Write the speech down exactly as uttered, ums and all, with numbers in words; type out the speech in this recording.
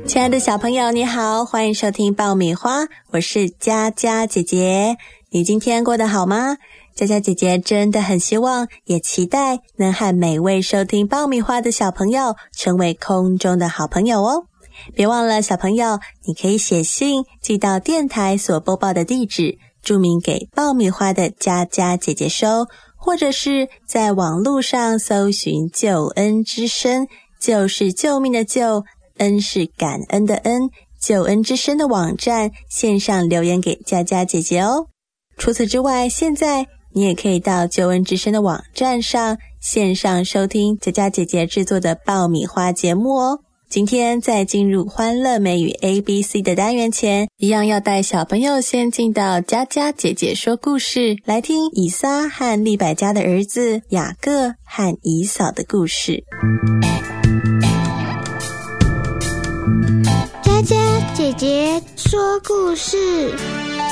亲爱的小朋友你好，欢迎收听爆米花，我是佳佳姐姐。你今天过得好吗？佳佳姐姐真的很希望也期待能和每位收听爆米花的小朋友成为空中的好朋友哦。别忘了小朋友，你可以写信寄到电台所播报的地址，注明给爆米花的佳佳姐姐收，或者是在网络上搜寻救恩之声，救是救命的救，恩是感恩的恩，救恩之声的网站线上留言给佳佳姐姐哦。除此之外，现在你也可以到救恩之声的网站上线上收听佳佳姐姐制作的爆米花节目哦。今天在进入欢乐美语 A B C 的单元前，一样要带小朋友先进到佳佳姐姐说故事，来听以撒和利百加的儿子雅各和以扫的故事。 佳佳姐姐说故事。